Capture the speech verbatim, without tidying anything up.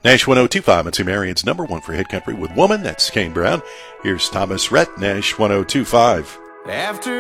Nash one oh two five, Matsu Marion's number one for Hit Country with Woman. That's Kane Brown. Here's Thomas Rhett, Nash one oh two five. After